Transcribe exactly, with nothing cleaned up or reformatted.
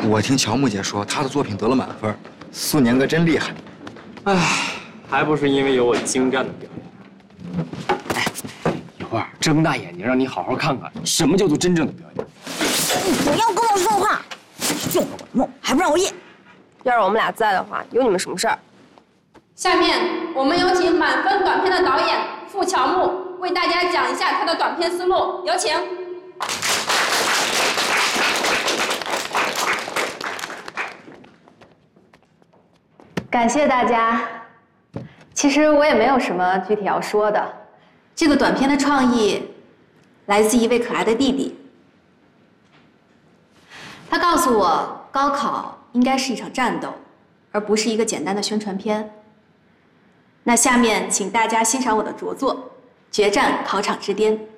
我听乔木姐说，她的作品得了满分，素年哥真厉害。 唉，还不是因为有我精湛的表演。哎，一会儿睁大眼睛，让你好好看看什么叫做真正的表演。 你不要跟我说话，做了我的梦还不让我演。 要是我们俩在的话，有你们什么事儿？ 下面我们有请满分短片的导演付乔木为大家讲一下他的短片思路，有请。 感谢大家。其实我也没有什么具体要说的。这个短片的创意来自一位可爱的弟弟。他告诉我，高考应该是一场战斗，而不是一个简单的宣传片。那下面请大家欣赏我的着作《决战考场之巅》。